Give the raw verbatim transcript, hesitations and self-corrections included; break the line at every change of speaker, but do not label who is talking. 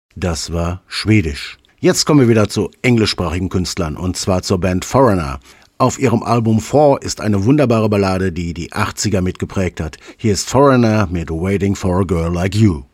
Das war Schwedisch. Jetzt kommen wir wieder zu englischsprachigen Künstlern und zwar zur Band Foreigner. Auf ihrem Album Four ist eine wunderbare Ballade, die die achtziger mitgeprägt hat. Hier ist Foreigner mit Waiting for a Girl Like You.